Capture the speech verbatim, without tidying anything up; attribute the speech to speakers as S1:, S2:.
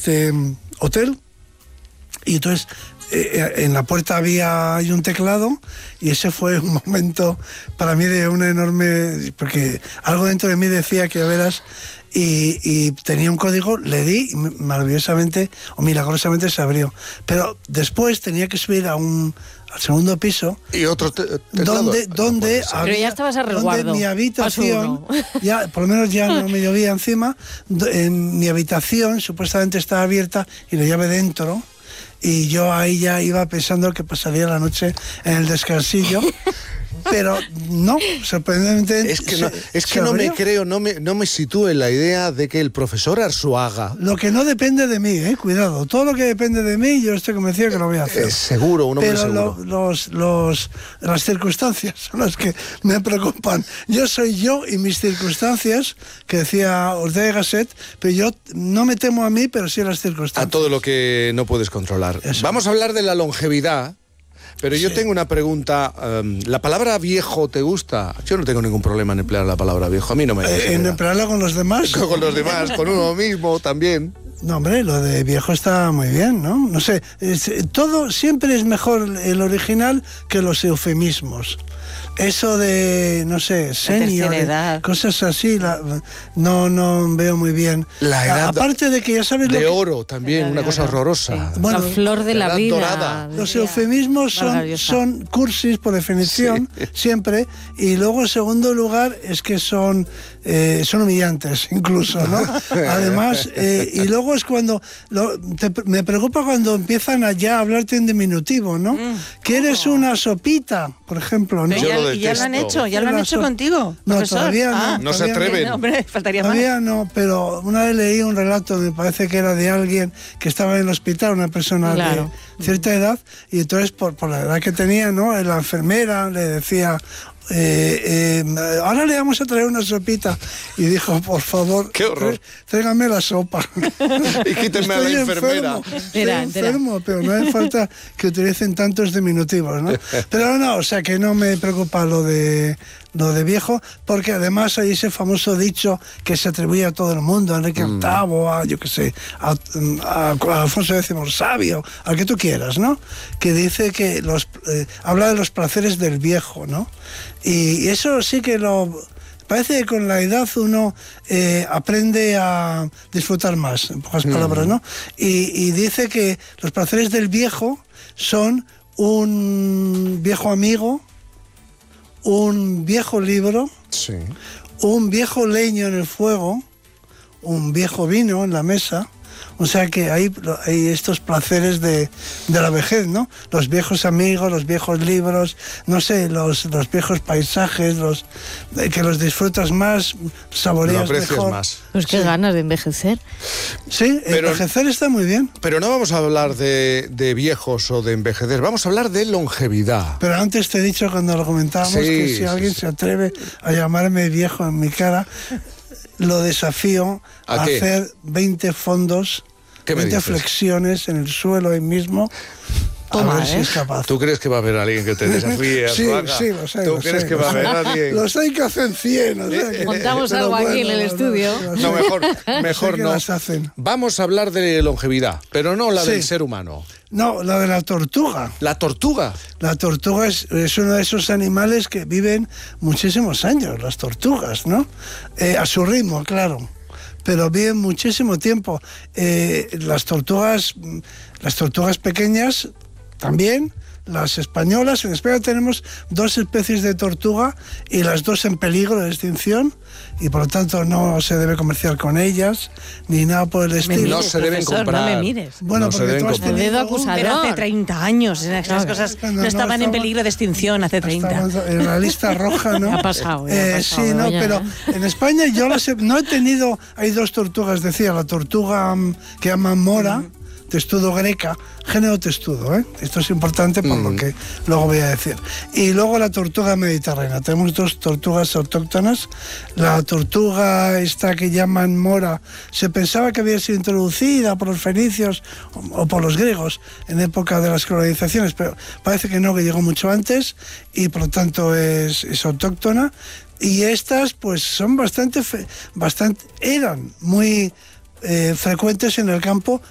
S1: este hotel, y entonces eh, en la puerta había hay un teclado, y ese fue un momento para mí de una enorme, porque algo dentro de mí decía que verás, y, y tenía un código, le di y maravillosamente o milagrosamente se abrió, pero después tenía que subir a un al segundo piso,
S2: y otro te,
S1: donde,
S2: no
S1: donde
S3: había, pero ya estabas a resguardo,
S1: donde mi habitación, ya por lo menos ya no me llovía encima, en mi habitación supuestamente estaba abierta y la llave dentro, y yo ahí ya iba pensando que pasaría la noche en el descansillo. Pero no, sorprendentemente...
S2: Es que no, es que no me creo, no me, no me sitúo en la idea de que el profesor Arzuaga...
S1: Lo que no depende de mí, eh, cuidado. Todo lo que depende de mí, yo estoy convencido que lo voy a hacer.
S2: Es seguro, un hombre
S1: Pero
S2: seguro.
S1: Pero lo, los, los, las circunstancias son las que me preocupan. Yo soy yo y mis circunstancias, que decía Ortega y Gasset, pero yo no me temo a mí, pero sí a las circunstancias.
S2: A todo lo que no puedes controlar. Eso. Vamos a hablar de la longevidad. Pero yo sí. tengo una pregunta. Um, ¿La palabra viejo te gusta? Yo no tengo ningún problema en emplear la palabra viejo. A mí no me...
S1: Eh, ¿En emplearla con los demás?
S2: Con, con los demás, con uno mismo también.
S1: No, hombre, lo de viejo está muy bien, ¿no? No sé, es, todo siempre es mejor el original que los eufemismos. Eso de, no sé, senior, cosas así, la, no no veo muy bien.
S2: La edad,
S1: aparte de que ya sabes
S2: de
S1: lo que,
S2: oro también, una cosa horrorosa.
S3: Sí. Bueno, la flor de la, la vida.
S2: Dorada.
S1: Los eufemismos son, son cursis por definición, sí. siempre, y luego en segundo lugar es que son, eh, son humillantes incluso, ¿no? Además, eh, y luego es cuando, lo, te, me preocupa cuando empiezan a ya hablarte en diminutivo, ¿no? Mm. Que eres una sopita, por ejemplo, ¿no?
S4: Ya, y ya lo han hecho, ya lo han hecho contigo,
S1: no,
S4: profesor.
S1: Todavía no.
S4: Ah,
S2: no se atreven.
S4: No, hombre, faltaría
S1: todavía
S4: más.
S1: no, pero una vez leí un relato, me parece que era de alguien que estaba en el hospital, una persona claro. de cierta edad, y entonces por, por la edad que tenía, ¿no? La enfermera le decía... Eh, eh, ahora le vamos a traer una sopita, y dijo, por favor,
S2: qué horror,
S1: tráigame la sopa
S2: y quítenme a la enfermera.
S1: Enfermo, estoy era, enfermo, era. Pero no hace falta que utilicen tantos diminutivos, ¿no? Pero no, o sea que no me preocupa lo de lo de viejo, porque además hay ese famoso dicho que se atribuye a todo el mundo, a Enrique mm. octavo, a yo qué sé, a, a, a Alfonso décimo el Sabio, al que tú quieras, ¿no? Que dice que los eh, habla de los placeres del viejo, ¿no? Y, y eso sí que lo... Parece que con la edad uno eh, aprende a disfrutar más, en pocas palabras, ¿no? Y, y dice que los placeres del viejo son un viejo amigo, un viejo libro,
S2: sí.
S1: un viejo leño en el fuego, un viejo vino en la mesa. O sea que hay, hay estos placeres de, de la vejez, ¿no? Los viejos amigos, los viejos libros, no sé, los, los viejos paisajes, los que los disfrutas más, saboreas
S2: lo aprecias
S1: mejor.
S2: Más.
S3: Pues qué sí. ganas de envejecer.
S1: Sí, pero, envejecer está muy bien.
S2: Pero no vamos a hablar de, de viejos o de envejecer, vamos a hablar de longevidad.
S1: Pero antes te he dicho cuando lo comentábamos sí, que si sí, alguien sí. se atreve a llamarme viejo en mi cara, lo desafío a, a hacer veinte fondos, veinte flexiones en el suelo ahí mismo.
S3: Toma,
S1: a ver
S3: ¿eh?
S1: si es capaz.
S2: ¿Tú crees que va a haber alguien que te desafíe?
S1: Sí, sí, lo sé.
S2: ¿Tú
S1: lo
S2: crees
S1: sé,
S2: que va a haber alguien?
S1: Los hay que hacen cien. O sea que,
S3: montamos algo bueno, aquí en el
S1: no,
S3: estudio.
S1: No,
S2: no mejor, mejor no.
S1: Las hacen.
S2: Vamos a hablar de longevidad, pero no la
S1: sí.
S2: del ser humano.
S1: No, la de la tortuga.
S2: ¿La tortuga?
S1: La tortuga es, es uno de esos animales que viven muchísimos años, las tortugas, ¿no? Eh, a su ritmo, claro. Pero viven muchísimo tiempo. Eh, las tortugas, las tortugas pequeñas también, las españolas. En España tenemos dos especies de tortuga y las dos en peligro de extinción, y por lo tanto no se debe comerciar con ellas ni nada por el estilo.
S2: No se deben comprar.
S4: No me mires.
S1: Bueno,
S2: no
S1: porque tú has tenido
S3: dedo acusador.
S4: Pero hace treinta años esas claro. cosas no, no estaban no, en peligro de extinción hace treinta.
S1: En la lista roja, ¿no?
S3: Ya ha pasado. Ya
S1: eh,
S3: ha pasado
S1: sí, no,
S3: ya,
S1: pero
S3: ¿eh?
S1: en España yo las he, no he tenido, hay dos tortugas, decía, la tortuga um, que llaman mora, mm. testudo greca, género testudo, ¿eh? Esto es importante por mm. lo que luego voy a decir. Y luego la tortuga mediterránea. Tenemos dos tortugas autóctonas. La tortuga esta que llaman mora, se pensaba que había sido introducida por los fenicios o, o por los griegos en época de las colonizaciones, pero parece que no, que llegó mucho antes y por lo tanto es, es autóctona. Y estas pues son bastante, bastante eran muy... Eh, frecuentes en el campo